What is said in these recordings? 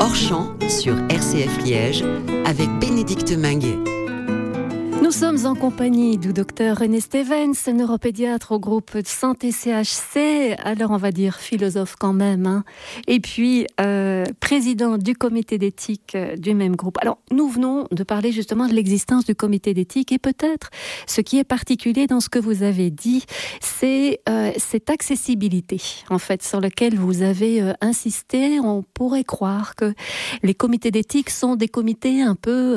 Hors-champ sur RCF Liège avec Bénédicte Minguet. Nous sommes en compagnie du docteur René Stevens, neuropédiatre au groupe de santé CHC, alors on va dire philosophe quand même, hein. Et puis président du comité d'éthique du même groupe. Alors nous venons de parler justement de l'existence du comité d'éthique et peut-être ce qui est particulier dans ce que vous avez dit, c'est cette accessibilité en fait sur laquelle vous avez insisté. On pourrait croire que les comités d'éthique sont des comités un peu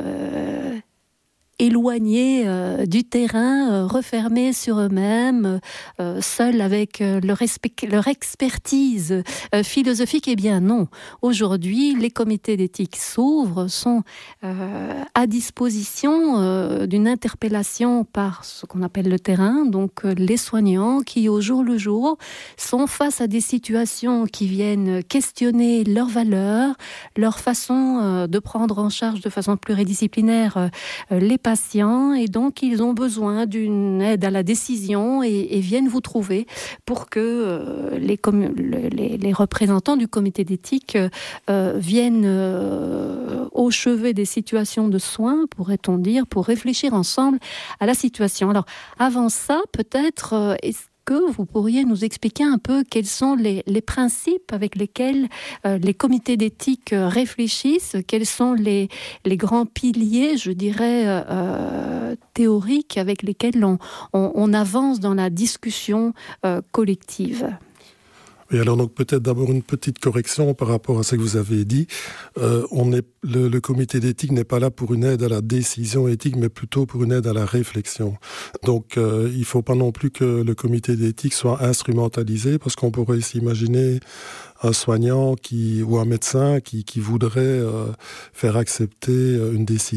éloignés du terrain, refermés sur eux-mêmes, seuls avec leur expertise philosophique. Eh bien non, aujourd'hui les comités d'éthique s'ouvrent, sont à disposition d'une interpellation par ce qu'on appelle le terrain, donc les soignants qui au jour le jour sont face à des situations qui viennent questionner leurs valeurs, leur façon de prendre en charge de façon pluridisciplinaire les patients, et donc ils ont besoin d'une aide à la décision et viennent vous trouver pour que les représentants du comité d'éthique viennent au chevet des situations de soins, pourrait-on dire, pour réfléchir ensemble à la situation. Alors avant ça, peut-être est-ce que vous pourriez nous expliquer un peu quels sont les principes avec lesquels les comités d'éthique réfléchissent, quels sont les grands piliers, je dirais, théoriques avec lesquels on avance dans la discussion collective. Et alors donc peut-être d'abord une petite correction par rapport à ce que vous avez dit. Le comité d'éthique n'est pas là pour une aide à la décision éthique, mais plutôt pour une aide à la réflexion. Donc il ne faut pas non plus que le comité d'éthique soit instrumentalisé, parce qu'on pourrait s'imaginer un soignant ou un médecin qui voudrait faire accepter une décision